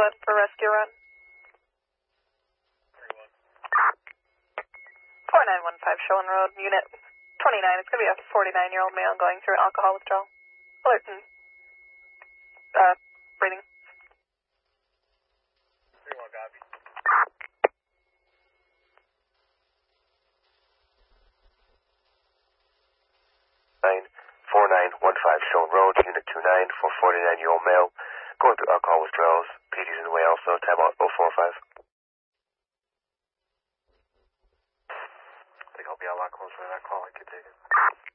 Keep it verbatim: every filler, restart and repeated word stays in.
one for rescue run. four nine one five Showen Road, unit twenty-nine. It's going to be a forty-nine-year-old male going through alcohol withdrawal. Alert and uh, breathing. three one, copy. nine four nine one five Showen Road, unit two nine for forty-nine-year-old male going through alcohol withdrawals. P D's in the way also. Timeout oh four five. I think I'll be a lot closer to that call. I could take it.